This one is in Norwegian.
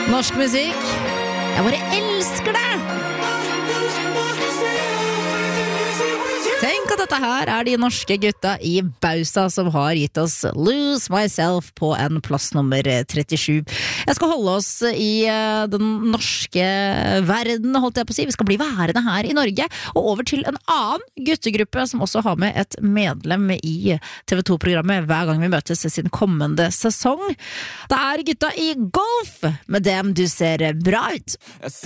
Norsk musikk. Jeg bare elsker det! Tenk at dette her er de norske gutta i Bausa som har gitt oss Lose Myself på en plass nummer 37. Jeg skal holde oss i den norske verden, holdt jeg på å si. Vi skal bli værende her i Norge, og over til en annen guttegruppe som også har med et medlem i TV2-programmet hver gang vi møtes i sin kommende sesong. Det er gutta i Golf, med dem du ser bra ut.